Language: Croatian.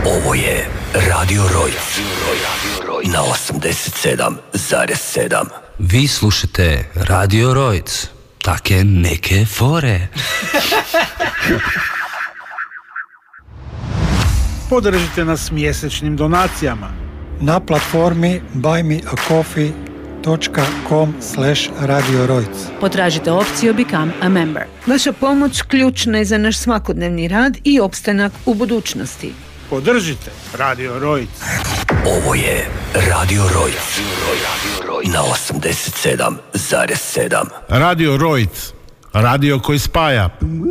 Ovo je Radio Rojc na 87,7. Vi slušate Radio Rojc. Take neke fore. Podržite nas mjesečnim donacijama na platformi buymeacoffee.com/radiorojc. Potražite opciju Become a Member. Vaša pomoć ključna je za naš svakodnevni rad i opstanak u budućnosti. Podržite Radio Rojc. Ovo je Radio Rojc na 87,7. Radio Rojc, radio koji spaja.